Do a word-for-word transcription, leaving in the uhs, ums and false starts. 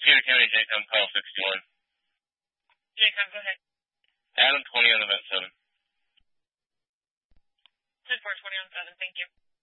Peter County, J COM, call sixty-one. J COM, go ahead. Adam twenty on the vent seven. ten four twenty on seven, thank you.